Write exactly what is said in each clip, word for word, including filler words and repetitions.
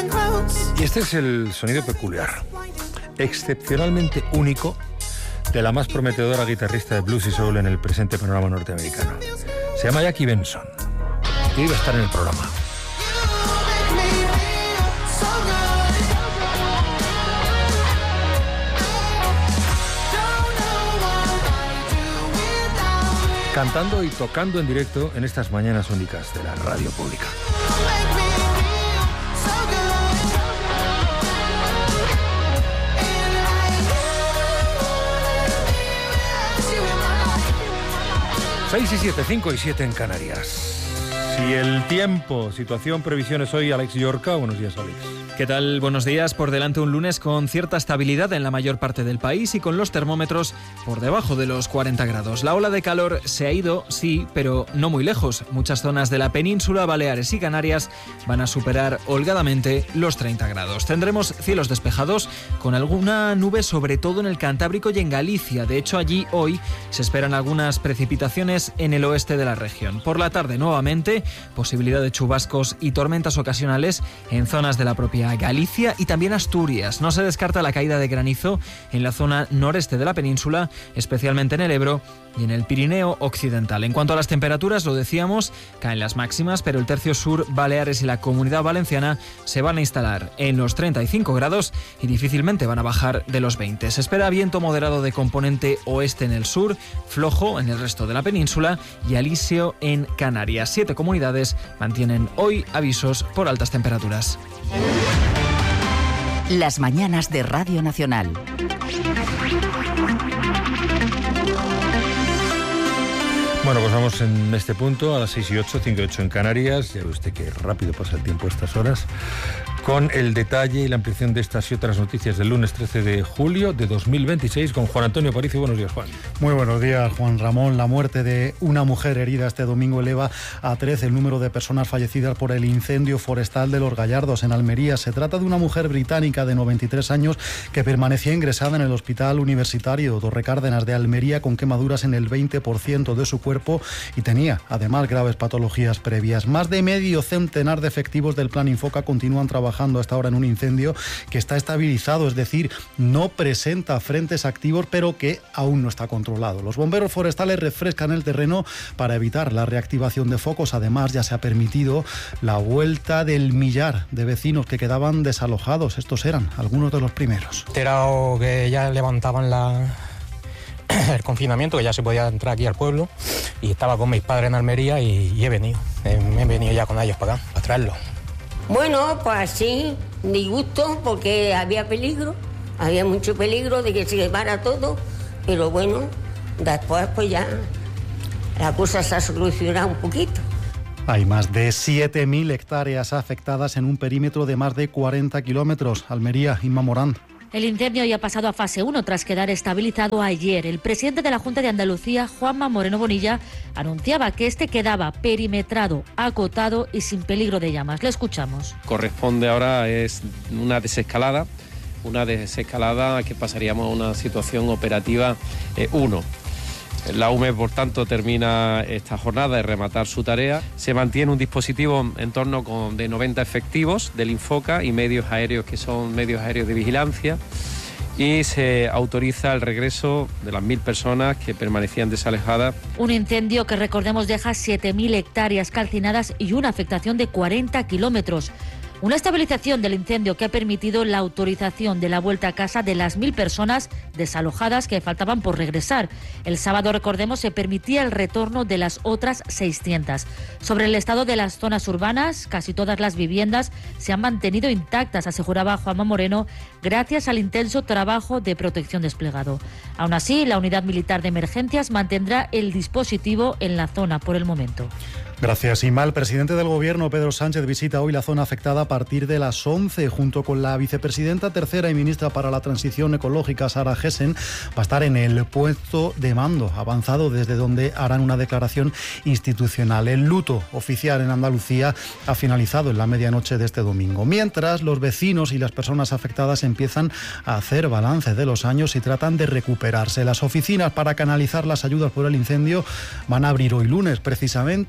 Y este es el sonido peculiar, excepcionalmente único, de la más prometedora guitarrista de blues y soul en el presente panorama norteamericano. Se llama Jackie Benson y iba a estar en el programa. Cantando y tocando en directo en estas mañanas únicas de la radio pública. seis y siete, cinco y siete en Canarias. Si el tiempo, situación, previsiones hoy, Alex Yorca. Buenos días, Alex. ¿Qué tal? Buenos días. Por delante un lunes con cierta estabilidad en la mayor parte del país y con los termómetros por debajo de los cuarenta grados. La ola de calor se ha ido, sí, pero no muy lejos. Muchas zonas de la península, Baleares y Canarias van a superar holgadamente los treinta grados. Tendremos cielos despejados con alguna nube, sobre todo en el Cantábrico y en Galicia. De hecho, allí hoy se esperan algunas precipitaciones en el oeste de la región. Por la tarde, nuevamente, posibilidad de chubascos y tormentas ocasionales en zonas de la propia Galicia y también Asturias. No se descarta la caída de granizo en la zona noreste de la península, especialmente en el Ebro y en el Pirineo occidental. En cuanto a las temperaturas, lo decíamos, caen las máximas, pero el tercio sur, Baleares y la Comunidad Valenciana se van a instalar en los treinta y cinco grados y difícilmente van a bajar de los veinte. Se espera viento moderado de componente oeste en el sur, flojo en el resto de la península y alisio en Canarias. Siete comunidades mantienen hoy avisos por altas temperaturas. Las mañanas de Radio Nacional. Bueno, pues vamos en este punto a las seis y ocho, cinco y ocho en Canarias. Ya ve usted que rápido pasa el tiempo a estas horas. Con el detalle y la ampliación de estas y otras noticias del lunes trece de julio de dos mil veintiséis con Juan Antonio Aparicio. Buenos días, Juan. Muy buenos días, Juan Ramón. La muerte de una mujer herida este domingo eleva a trece el número de personas fallecidas por el incendio forestal de Los Gallardos, en Almería. Se trata de una mujer británica de noventa y tres años que permanecía ingresada en el Hospital Universitario Torre Cárdenas de Almería con quemaduras en el veinte por ciento de su cuerpo y tenía, además, graves patologías previas. Más de medio centenar de efectivos del Plan Infoca continúan trabajando hasta ahora en un incendio que está estabilizado, es decir, no presenta frentes activos, pero que aún no está controlado. Los bomberos forestales refrescan el terreno para evitar la reactivación de focos. Además, ya se ha permitido la vuelta del millar de vecinos que quedaban desalojados. Estos eran algunos de los primeros. Enterado que ya levantaban la... el confinamiento, que ya se podía entrar aquí al pueblo, y estaba con mis padres en Almería y, y he venido, he, he venido ya con ellos para acá, a traerlos. Bueno, pues sí, disgusto porque había peligro, había mucho peligro de que se llevara todo, pero bueno, después pues ya la cosa se ha solucionado un poquito. Hay más de siete mil hectáreas afectadas en un perímetro de más de cuarenta kilómetros. Almería, Inma Morán. El incendio ya ha pasado a fase uno tras quedar estabilizado ayer. El presidente de la Junta de Andalucía, Juanma Moreno Bonilla, anunciaba que este quedaba perimetrado, acotado y sin peligro de llamas. Le escuchamos. Corresponde ahora es una desescalada, una desescalada que pasaríamos a una situación operativa uno. Eh, La U M E, por tanto, termina esta jornada de rematar su tarea. Se mantiene un dispositivo en torno con, de noventa efectivos del Infoca y medios aéreos que son medios aéreos de vigilancia. Y se autoriza el regreso de las mil personas que permanecían desalojadas. Un incendio que, recordemos, deja siete mil hectáreas calcinadas y una afectación de cuarenta kilómetros. Una estabilización del incendio que ha permitido la autorización de la vuelta a casa de las mil personas desalojadas que faltaban por regresar. El sábado, recordemos, se permitía el retorno de las otras seiscientas. Sobre el estado de las zonas urbanas, casi todas las viviendas se han mantenido intactas, aseguraba Juanma Moreno, gracias al intenso trabajo de protección desplegado. Aún así, la Unidad Militar de Emergencias mantendrá el dispositivo en la zona por el momento. Gracias, Inma. El presidente del Gobierno, Pedro Sánchez, visita hoy la zona afectada a partir de las once, junto con la vicepresidenta tercera y ministra para la Transición Ecológica, Sara Gessen. Va a estar en el puesto de mando avanzado, desde donde harán una declaración institucional. El luto oficial en Andalucía ha finalizado en la medianoche de este domingo. Mientras, los vecinos y las personas afectadas empiezan a hacer balance de los años y tratan de recuperarse. Las oficinas para canalizar las ayudas por el incendio van a abrir hoy lunes, precisamente. La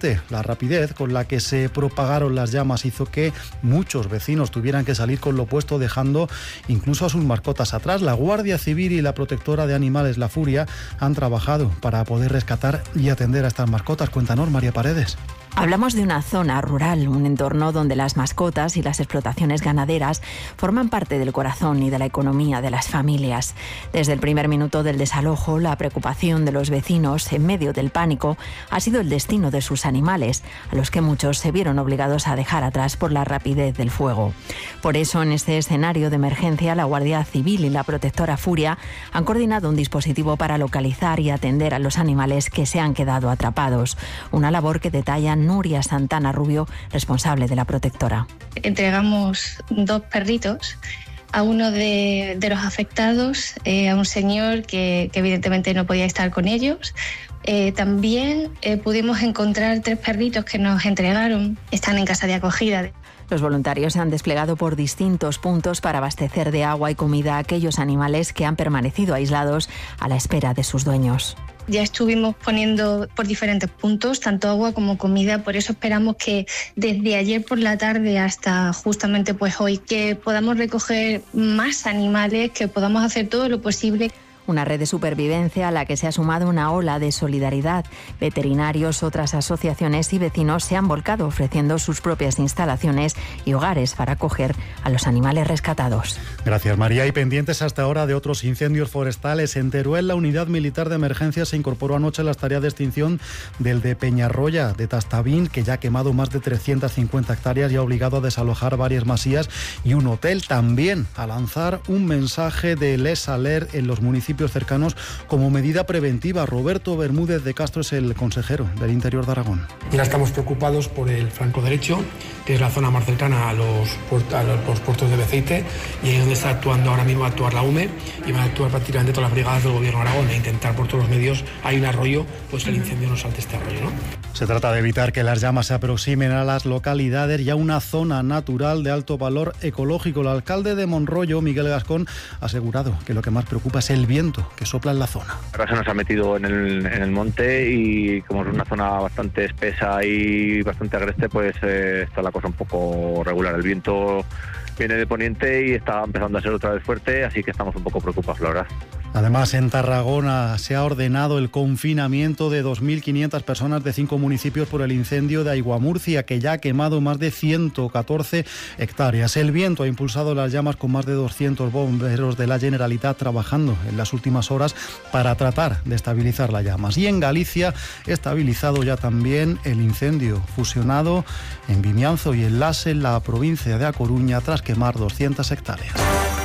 La rapidez con la que se propagaron las llamas hizo que muchos vecinos tuvieran que salir con lo puesto, dejando incluso a sus mascotas atrás. La Guardia Civil y la protectora de animales, La Furia, han trabajado para poder rescatar y atender a estas mascotas. Cuéntanos, María Paredes. Hablamos de una zona rural, un entorno donde las mascotas y las explotaciones ganaderas forman parte del corazón y de la economía de las familias. Desde el primer minuto del desalojo, la preocupación de los vecinos en medio del pánico ha sido el destino de sus animales, a los que muchos se vieron obligados a dejar atrás por la rapidez del fuego. Por eso, en este escenario de emergencia, la Guardia Civil y la protectora Furia han coordinado un dispositivo para localizar y atender a los animales que se han quedado atrapados. Una labor que detallan Nuria Santana Rubio, responsable de la protectora. Entregamos dos perritos a uno de, de los afectados, eh, a un señor que, que evidentemente no podía estar con ellos. Eh, también eh, pudimos encontrar tres perritos que nos entregaron, están en casa de acogida. Los voluntarios se han desplegado por distintos puntos para abastecer de agua y comida a aquellos animales que han permanecido aislados a la espera de sus dueños. Ya estuvimos poniendo por diferentes puntos, tanto agua como comida, por eso esperamos que desde ayer por la tarde hasta justamente pues hoy, que podamos recoger más animales, que podamos hacer todo lo posible. Una red de supervivencia a la que se ha sumado una ola de solidaridad. Veterinarios, otras asociaciones y vecinos se han volcado ofreciendo sus propias instalaciones y hogares para acoger a los animales rescatados. Gracias, María. Y pendientes hasta ahora de otros incendios forestales. En Teruel, la unidad militar de emergencia se incorporó anoche a las tareas de extinción del de Peñarroya, de Tastavín, que ya ha quemado más de trescientas cincuenta hectáreas y ha obligado a desalojar varias masías y un hotel. También a lanzar un mensaje de Les Alert en los municipios cercanos como medida preventiva. Roberto Bermúdez de Castro es el consejero del Interior de Aragón. Ya estamos preocupados por el flanco derecho, que es la zona más cercana a los, puertos, a los puertos de Beceite, y ahí es donde está actuando ahora mismo a actuar la U M E, y van a actuar prácticamente todas las brigadas del Gobierno de Aragón e intentar por todos los medios, hay un arroyo, pues el incendio no salte este arroyo, ¿no? Se trata de evitar que las llamas se aproximen a las localidades y a una zona natural de alto valor ecológico. El alcalde de Monroyo, Miguel Gascón, ha asegurado que lo que más preocupa es el viento que sopla en la zona. Ahora se nos ha metido en el, en el monte y como es una zona bastante espesa y bastante agreste, pues eh, está la cosa un poco regular. El viento viene de poniente y está empezando a ser otra vez fuerte, así que estamos un poco preocupados, la verdad. Además, en Tarragona se ha ordenado el confinamiento de dos mil quinientas personas de cinco municipios por el incendio de Aiguamurcia, que ya ha quemado más de ciento catorce hectáreas. El viento ha impulsado las llamas con más de doscientos bomberos de la Generalitat trabajando en las últimas horas para tratar de estabilizar las llamas. Y en Galicia, estabilizado ya también el incendio fusionado en Vimianzo y en Lase, en la provincia de A Coruña, tras quemar doscientas hectáreas.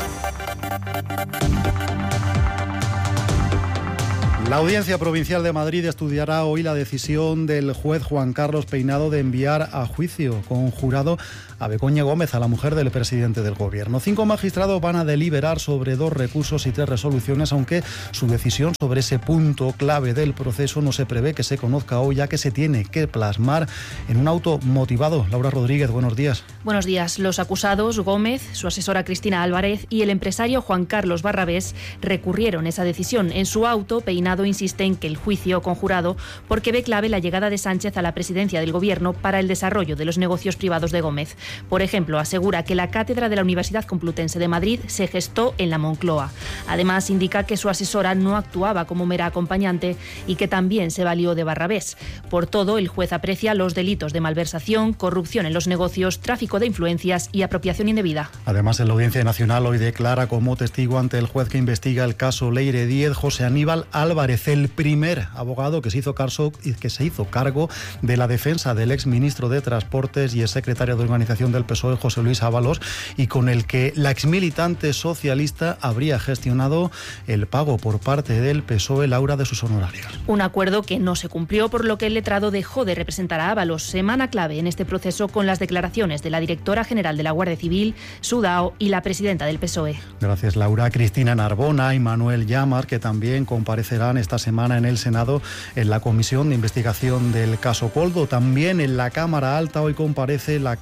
La Audiencia Provincial de Madrid estudiará hoy la decisión del juez Juan Carlos Peinado de enviar a juicio con jurado a Begoña Gómez, a la mujer del presidente del Gobierno. Cinco magistrados van a deliberar sobre dos recursos y tres resoluciones, aunque su decisión sobre ese punto clave del proceso no se prevé que se conozca hoy, ya que se tiene que plasmar en un auto motivado. Laura Rodríguez, buenos días. Buenos días. Los acusados, Gómez, su asesora Cristina Álvarez y el empresario Juan Carlos Barrabés, recurrieron esa decisión. En su auto, Peinado insiste en que el juicio con jurado porque ve clave la llegada de Sánchez a la presidencia del Gobierno para el desarrollo de los negocios privados de Gómez. Por ejemplo, asegura que la cátedra de la Universidad Complutense de Madrid se gestó en la Moncloa. Además, indica que su asesora no actuaba como mera acompañante y que también se valió de Barrabés. Por todo, el juez aprecia los delitos de malversación, corrupción en los negocios, tráfico de influencias y apropiación indebida. Además, en la Audiencia Nacional hoy declara como testigo ante el juez que investiga el caso Leire Díez José Aníbal Álvarez, el primer abogado que se hizo cargo, que se hizo cargo de la defensa del exministro de Transportes y el secretario de Organización del P S O E, José Luis Ábalos, y con el que la exmilitante socialista habría gestionado el pago por parte del P S O E, Laura, de sus honorarios. Un acuerdo que no se cumplió, por lo que el letrado dejó de representar a Ábalos. Semana clave en este proceso con las declaraciones de la directora general de la Guardia Civil, Sudao, y la presidenta del P S O E. Gracias, Laura. Cristina Narbona y Manuel Llamar, que también comparecerán esta semana en el Senado en la comisión de investigación del caso Coldo. También en la Cámara Alta hoy comparece la que hasta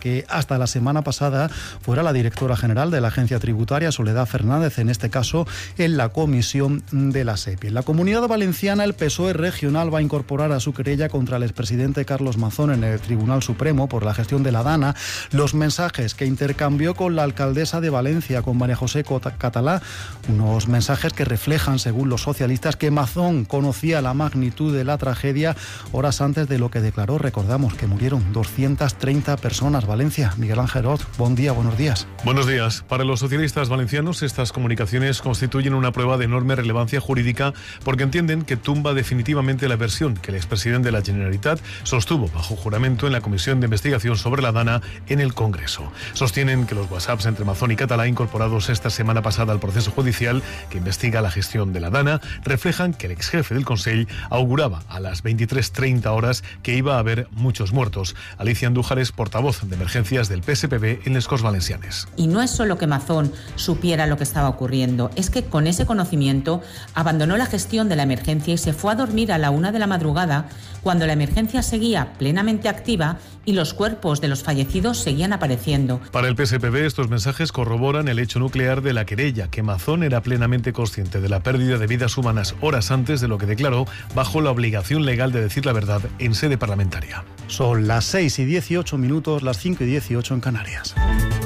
hasta la semana pasada fuera la directora general de la Agencia Tributaria, Soledad Fernández, en este caso en la comisión de la SEPI. En la Comunidad Valenciana, el P S O E regional va a incorporar a su querella contra el expresidente Carlos Mazón en el Tribunal Supremo por la gestión de la DANA los mensajes que intercambió con la alcaldesa de Valencia, con María José Catalá, unos mensajes que reflejan, según los socialistas, que Mazón conocía la magnitud de la tragedia horas antes de lo que declaró. Recordamos que murieron doscientas treinta personas. Valencia, Miguel Ángel Ot, buen día, buenos días. Buenos días. Para los socialistas valencianos, estas comunicaciones constituyen una prueba de enorme relevancia jurídica porque entienden que tumba definitivamente la versión que el expresidente de la Generalitat sostuvo bajo juramento en la Comisión de Investigación sobre la DANA en el Congreso. Sostienen que los WhatsApps entre Mazón y Catalá, incorporados esta semana pasada al proceso judicial que investiga la gestión de la DANA, reflejan que el exjefe del Consell auguraba a las veintitrés treinta horas que iba a haber muchos muertos. Alicia Andújar es portavoz de emergencias del P S P B en les Corts Valencianes. Y no es solo que Mazón supiera lo que estaba ocurriendo, es que con ese conocimiento abandonó la gestión de la emergencia y se fue a dormir a la una de la madrugada cuando la emergencia seguía plenamente activa y los cuerpos de los fallecidos seguían apareciendo. Para el P S P B, estos mensajes corroboran el hecho nuclear de la querella, que Mazón era plenamente consciente de la pérdida de vidas humanas horas antes de lo que declaró, bajo la obligación legal de decir la verdad en sede parlamentaria. Son las seis y dieciocho minutos, las cinco y dieciocho en Canarias.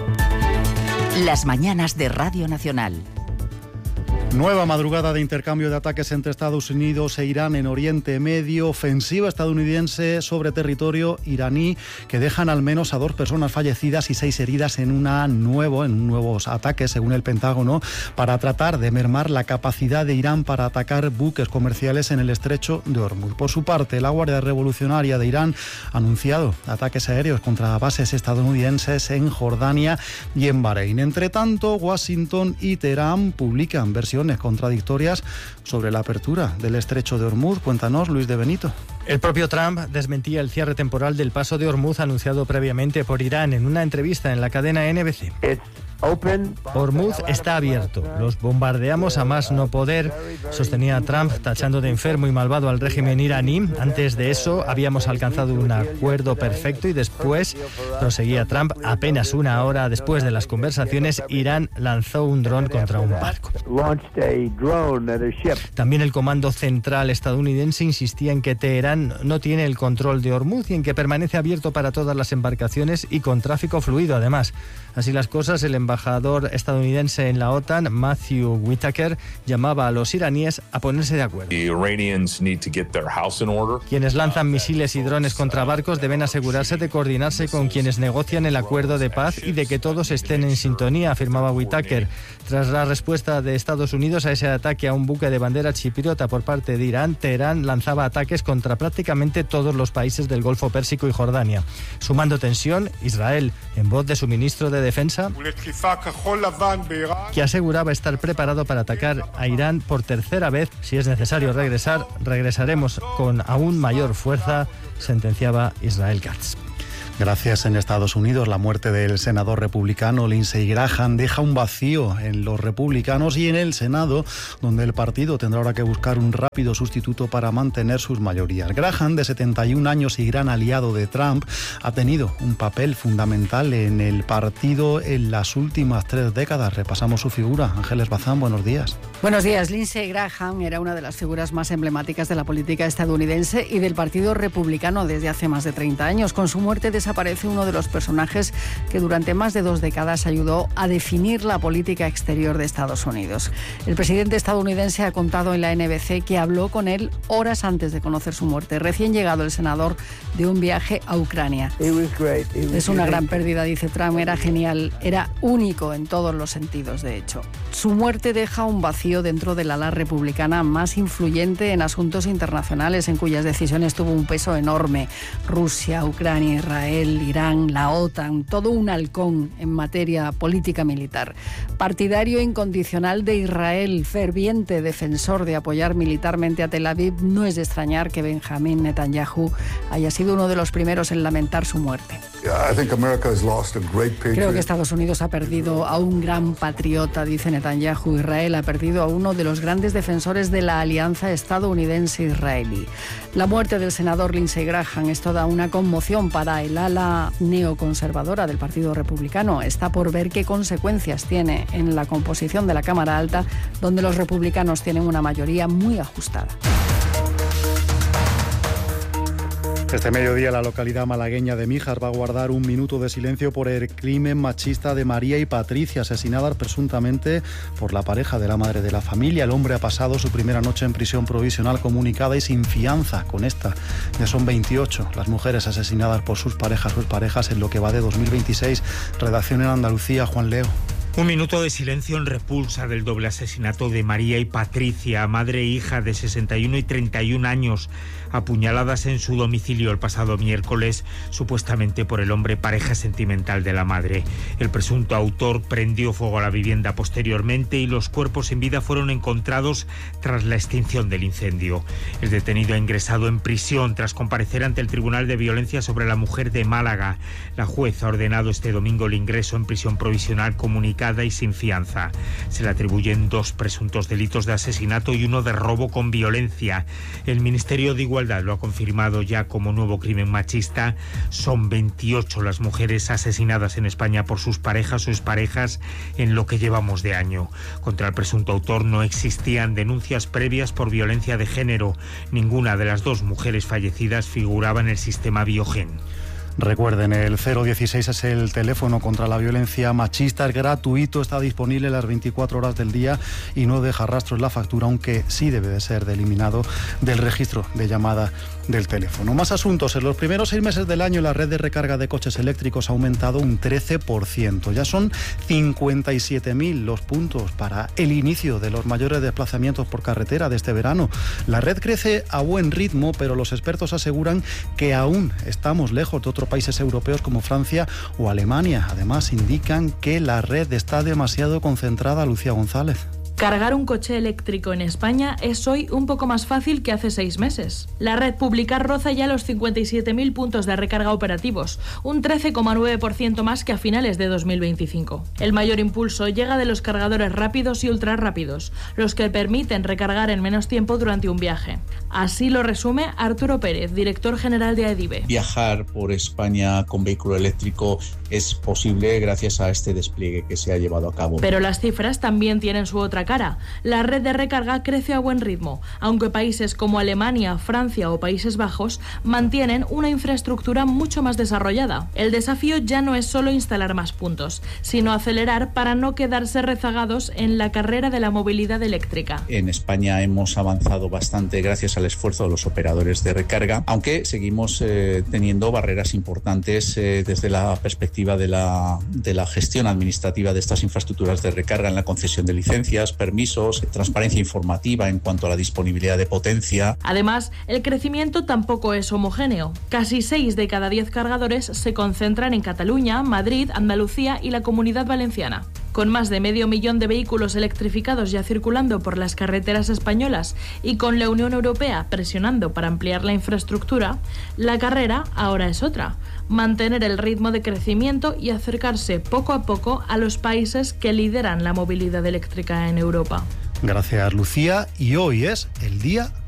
Las mañanas de Radio Nacional. Nueva madrugada de intercambio de ataques entre Estados Unidos e Irán en Oriente Medio, ofensiva estadounidense sobre territorio iraní que dejan al menos a dos personas fallecidas y seis heridas en, una nuevo, en nuevos ataques, según el Pentágono, para tratar de mermar la capacidad de Irán para atacar buques comerciales en el estrecho de Hormuz. Por su parte, la Guardia Revolucionaria de Irán ha anunciado ataques aéreos contra bases estadounidenses en Jordania y en Bahrein. Entre tanto, Washington y Teherán publican versiones contradictorias sobre la apertura del estrecho de Hormuz. Cuéntanos, Luis de Benito. El propio Trump desmentía el cierre temporal del paso de Hormuz anunciado previamente por Irán en una entrevista en la cadena N B C. Hormuz está abierto. Los bombardeamos a más no poder, sostenía Trump, tachando de enfermo y malvado al régimen iraní. Antes de eso habíamos alcanzado un acuerdo perfecto y después, proseguía Trump, apenas una hora después de las conversaciones, Irán lanzó un dron contra un barco. También el Comando Central estadounidense insistía en que Teherán no tiene el control de Hormuz y en que permanece abierto para todas las embarcaciones y con tráfico fluido, además. Así las cosas, el embajador estadounidense en la OTAN, Matthew Whitaker, llamaba a los iraníes a ponerse de acuerdo. Quienes lanzan misiles y drones contra barcos deben asegurarse de coordinarse con quienes negocian el acuerdo de paz y de que todos estén en sintonía, afirmaba Whitaker. Tras la respuesta de Estados Unidos a ese ataque a un buque de bandera chipriota por parte de Irán, Teherán lanzaba ataques contra prácticamente todos los países del Golfo Pérsico y Jordania. Sumando tensión, Israel, en voz de su ministro de Defensa, que aseguraba estar preparado para atacar a Irán por tercera vez. Si es necesario regresar, regresaremos con aún mayor fuerza, sentenciaba Israel Katz. Gracias. En Estados Unidos, la muerte del senador republicano Lindsey Graham deja un vacío en los republicanos y en el Senado, donde el partido tendrá ahora que buscar un rápido sustituto para mantener sus mayorías. Graham, de setenta y un años y gran aliado de Trump, ha tenido un papel fundamental en el partido en las últimas tres décadas. Repasamos su figura. Ángeles Bazán, buenos días. Buenos días. Lindsey Graham era una de las figuras más emblemáticas de la política estadounidense y del Partido Republicano desde hace más de treinta años. Con su muerte desaparece uno de los personajes que durante más de dos décadas ayudó a definir la política exterior de Estados Unidos. El presidente estadounidense ha contado en la N B C que habló con él horas antes de conocer su muerte. Recién llegado el senador de un viaje a Ucrania. Es una gran pérdida, dice Trump. Era genial, era único en todos los sentidos, de hecho. Su muerte deja un vacío dentro del ala republicana más influyente en asuntos internacionales, en cuyas decisiones tuvo un peso enorme. Rusia, Ucrania, Israel, Irán, la OTAN, todo un halcón en materia política militar. Partidario incondicional de Israel, ferviente defensor de apoyar militarmente a Tel Aviv, no es de extrañar que Benjamín Netanyahu haya sido uno de los primeros en lamentar su muerte. Creo que Estados Unidos ha perdido a un gran patriota, dice Netanyahu. Israel ha perdido a uno de los grandes defensores de la alianza estadounidense-israelí. La muerte del senador Lindsey Graham es toda una conmoción para el ala ala neoconservadora del Partido Republicano. Está por ver qué consecuencias tiene en la composición de la Cámara Alta, donde los republicanos tienen una mayoría muy ajustada. Este mediodía la localidad malagueña de Míjar va a guardar un minuto de silencio por el crimen machista de María y Patricia, asesinadas presuntamente por la pareja de la madre de la familia. El hombre ha pasado su primera noche en prisión provisional comunicada y sin fianza. Con esta ya son veintiocho las mujeres asesinadas por sus parejas o parejas en lo que va de dos mil veintiséis. Redacción en Andalucía, Juan Leo. Un minuto de silencio en repulsa del doble asesinato de María y Patricia, madre e hija de sesenta y uno y treinta y un años, apuñaladas en su domicilio el pasado miércoles, supuestamente por el hombre pareja sentimental de la madre. El presunto autor prendió fuego a la vivienda posteriormente y los cuerpos sin vida fueron encontrados tras la extinción del incendio. El detenido ha ingresado en prisión tras comparecer ante el Tribunal de Violencia sobre la Mujer de Málaga. La juez ha ordenado este domingo el ingreso en prisión provisional comunicada y sin fianza. Se le atribuyen dos presuntos delitos de asesinato y uno de robo con violencia. El Ministerio de Igualdad lo ha confirmado ya como nuevo crimen machista. Son veintiocho las mujeres asesinadas en España por sus parejas o exparejas en lo que llevamos de año. Contra el presunto autor no existían denuncias previas por violencia de género. Ninguna de las dos mujeres fallecidas figuraba en el sistema Biogen. Recuerden, el cero dieciséis es el teléfono contra la violencia machista, es gratuito, está disponible las veinticuatro horas del día y no deja rastros la factura, aunque sí debe de ser eliminado del registro de llamada del teléfono. Más asuntos. En los primeros seis meses del año la red de recarga de coches eléctricos ha aumentado un trece por ciento. Ya son cincuenta y siete mil los puntos para el inicio de los mayores desplazamientos por carretera de este verano. La red crece a buen ritmo, pero los expertos aseguran que aún estamos lejos de otros países europeos como Francia o Alemania. Además, indican que la red está demasiado concentrada. Lucía González. Cargar un coche eléctrico en España es hoy un poco más fácil que hace seis meses. La red pública roza ya los cincuenta y siete mil puntos de recarga operativos, un trece coma nueve por ciento más que a finales de dos mil veinticinco. El mayor impulso llega de los cargadores rápidos y ultrarrápidos, los que permiten recargar en menos tiempo durante un viaje. Así lo resume Arturo Pérez, director general de AEDIVE. Viajar por España con vehículo eléctrico es posible gracias a este despliegue que se ha llevado a cabo. Pero las cifras también tienen su otra cara. La red de recarga crece a buen ritmo, aunque países como Alemania, Francia o Países Bajos mantienen una infraestructura mucho más desarrollada. El desafío ya no es solo instalar más puntos, sino acelerar para no quedarse rezagados en la carrera de la movilidad eléctrica. En España hemos avanzado bastante gracias al esfuerzo de los operadores de recarga, aunque seguimos eh, teniendo barreras importantes eh, desde la perspectiva de la, de la gestión administrativa de estas infraestructuras de recarga en la concesión de licencias, permisos, transparencia informativa en cuanto a la disponibilidad de potencia. Además, el crecimiento tampoco es homogéneo. Casi seis de cada diez cargadores se concentran en Cataluña, Madrid, Andalucía y la Comunidad Valenciana. Con más de medio millón de vehículos electrificados ya circulando por las carreteras españolas y con la Unión Europea presionando para ampliar la infraestructura, la carrera ahora es otra: mantener el ritmo de crecimiento y acercarse poco a poco a los países que lideran la movilidad eléctrica en Europa. Gracias, Lucía. Y hoy es el Día